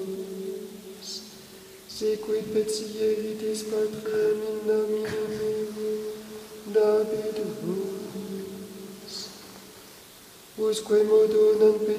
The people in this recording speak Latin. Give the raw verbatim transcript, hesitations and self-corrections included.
Sequit petieritis Patrem in nomine meo, Davidus, usque modo non